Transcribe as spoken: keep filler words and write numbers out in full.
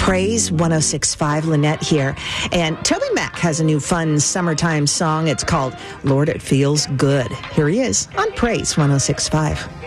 Praise one oh six point five, Lynette here. And Toby Mac has a new fun summertime song. It's called Lord, It Feels Good. Here he is on Praise one oh six point five.